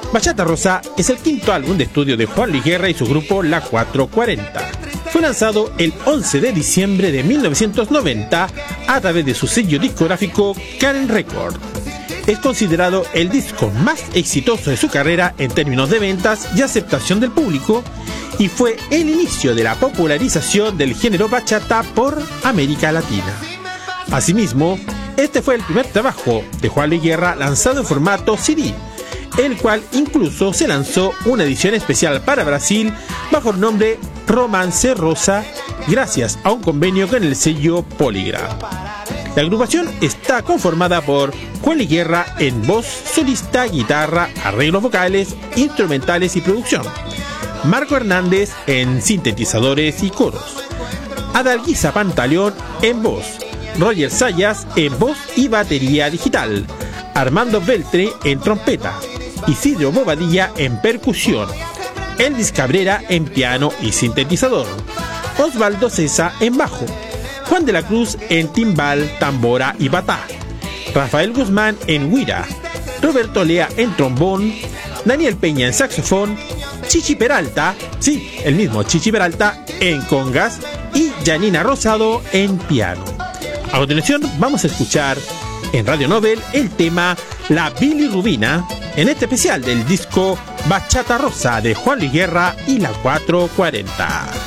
Bachata Rosa es el quinto álbum de estudio de Juan Luis Guerra y su grupo La 440. Fue lanzado el 11 de diciembre de 1990 a través de su sello discográfico Karen Record. Es considerado el disco más exitoso de su carrera en términos de ventas y aceptación del público, y fue el inicio de la popularización del género bachata por América Latina. Asimismo, este fue el primer trabajo de Juan Luis Guerra lanzado en formato CD, el cual incluso se lanzó una edición especial para Brasil bajo el nombre Romance Rosa, gracias a un convenio con el sello Polygram. La agrupación está conformada por Juan Luis Guerra en voz, solista, guitarra, arreglos vocales, instrumentales y producción, Marco Hernández en sintetizadores y coros, Adalguisa Pantaleón en voz, Roger Sayas en voz y batería digital, Armando Beltre en trompeta, Isidro Bobadilla en percusión, Elvis Cabrera en piano y sintetizador, Osvaldo Cesa en bajo, Juan de la Cruz en timbal, tambora y batá, Rafael Guzmán en güira, Roberto Lea en trombón, Daniel Peña en saxofón, Chichi Peralta, sí, el mismo Chichi Peralta en congas y Janina Rosado en piano. A continuación vamos a escuchar en Radio Nobel el tema La Bilirrubina en este especial del disco Bachata Rosa de Juan Luis Guerra y La 440.